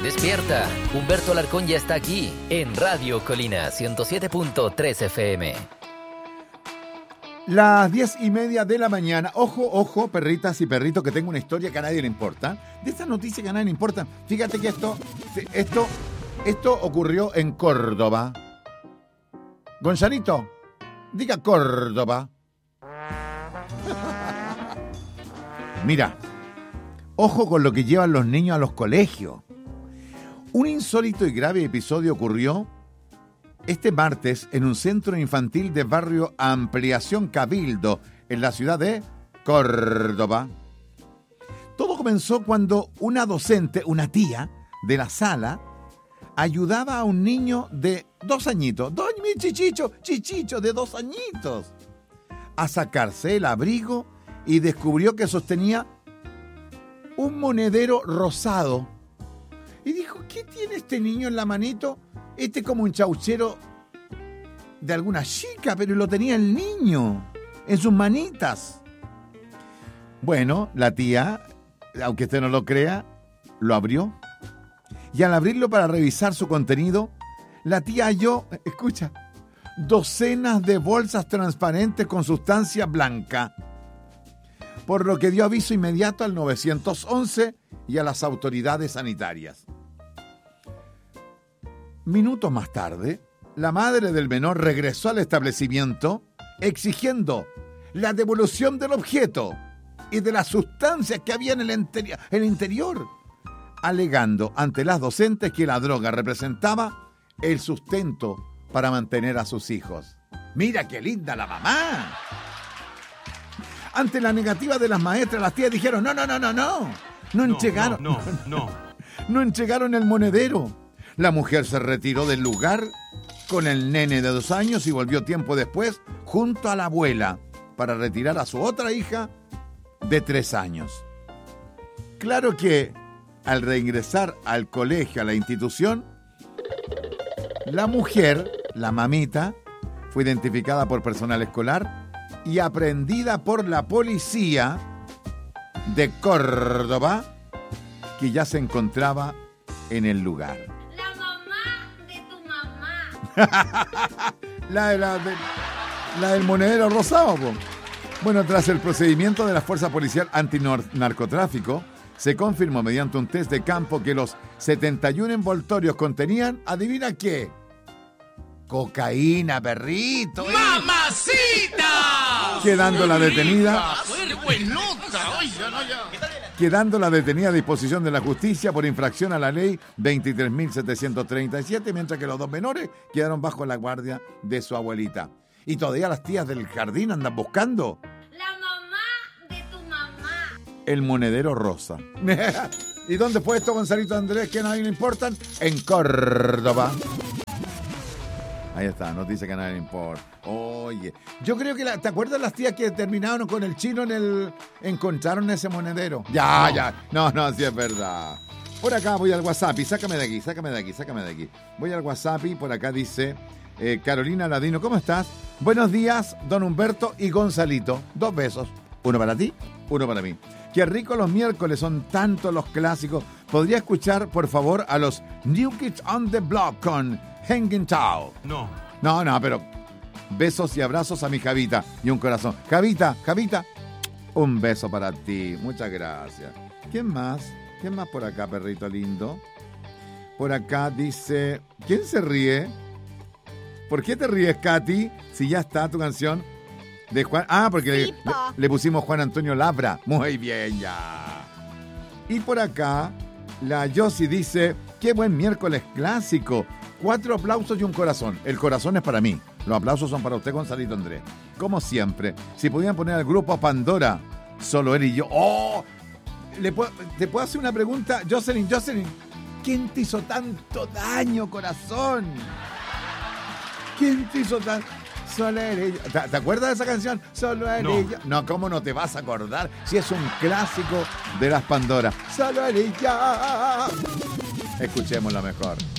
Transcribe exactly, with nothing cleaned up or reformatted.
Despierta, Humberto Alarcón ya está aquí, en Radio Colina, ciento siete punto tres F M. Las diez y media de la mañana. Ojo, ojo, perritas y perritos, que tengo una historia que a nadie le importa. De estas noticias que a nadie le importan. Fíjate que esto, esto, esto ocurrió en Córdoba. Gonzalito, diga Córdoba. Mira, ojo con lo que llevan los niños a los colegios. Un insólito y grave episodio ocurrió este martes en un centro infantil de barrio Ampliación Cabildo, en la ciudad de Córdoba. Todo comenzó cuando una docente, una tía de la sala, ayudaba a un niño de dos añitos, dos, mi chichicho, chichicho de dos añitos, a sacarse el abrigo y descubrió que sostenía un monedero rosado. Y dijo, ¿qué tiene este niño en la manito? Este como un chauchero de alguna chica, pero lo tenía el niño en sus manitas. Bueno, la tía, aunque usted no lo crea, lo abrió. Y al abrirlo para revisar su contenido, la tía halló, escucha, docenas de bolsas transparentes con sustancia blanca. Por lo que dio aviso inmediato al nueve once y a las autoridades sanitarias. Minutos más tarde, la madre del menor regresó al establecimiento exigiendo la devolución del objeto y de las sustancias que había en el, interi- el interior, alegando ante las docentes que la droga representaba el sustento para mantener a sus hijos. ¡Mira qué linda la mamá! Ante la negativa de las maestras, las tías dijeron, no, no, no, no, no. No entregaron, no, no, no. no entregaron el monedero. La mujer se retiró del lugar con el nene de dos años y volvió tiempo después junto a la abuela para retirar a su otra hija de tres años. Claro que al reingresar al colegio, a la institución, la mujer, la mamita, fue identificada por personal escolar y aprendida por la policía de Córdoba, que ya se encontraba en el lugar. La mamá de tu mamá. la, de la, de, la del monedero rosado, po. Bueno, tras el procedimiento de la Fuerza Policial Antinarcotráfico, se confirmó mediante un test de campo que los setenta y uno envoltorios contenían, ¿adivina qué? Cocaína, perrito. ¿eh? ¡Mamacita! Quedando la detenida. ¡Qué buenota! ¡Ay, ya, no, ya! Quedando la detenida a disposición de la justicia por infracción a la ley veintitrés mil setecientos treinta y siete, mientras que los dos menores quedaron bajo la guardia de su abuelita. Y todavía las tías del jardín andan buscando La mamá de tu mamá. el monedero rosa. ¿Y dónde fue esto, Gonzalito Andrés, que a nadie le importan? En Córdoba. Ahí está, noticia que a nadie le importa. Oye, yo creo que, la, ¿te acuerdas las tías que terminaron con el chino en el... encontraron ese monedero? Ya, no. ya, no, no, sí es verdad. Por acá voy al WhatsApp y sácame de aquí, sácame de aquí, sácame de aquí. Voy al WhatsApp y por acá dice eh, Carolina Ladino, ¿cómo estás? Buenos días, don Humberto y Gonzalito. Dos besos, uno para ti, uno para mí. Qué rico los miércoles, son tantos los clásicos. ¿Podría escuchar, por favor, a los New Kids on the Block con Hanging Tao? No. No, no, pero besos y abrazos a mi Javita y un corazón. Javita, Javita, un beso para ti. Muchas gracias. ¿Quién más? ¿Quién más por acá, perrito lindo? Por acá dice... ¿Quién se ríe? ¿Por qué te ríes, Katy? Si ya está tu canción de Juan... Ah, porque le, le, le pusimos Juan Antonio Labra. Muy bien, ya. Y por acá, la Yossi dice... ¡Qué buen miércoles clásico! Cuatro aplausos y un corazón. El corazón es para mí. Los aplausos son para usted, Gonzalito Andrés. Como siempre, si pudieran poner al grupo Pandora, solo él y yo. ¡Oh! ¿Le puedo, ¿Te puedo hacer una pregunta? Jocelyn, Jocelyn, ¿quién te hizo tanto daño, corazón? ¿Quién te hizo tanto? Solo eres yo. ¿Te, ¿Te acuerdas de esa canción? Solo eres no. yo. No, ¿cómo no te vas a acordar? Si es un clásico de las Pandora. Solo eres yo. Escuchémosla mejor.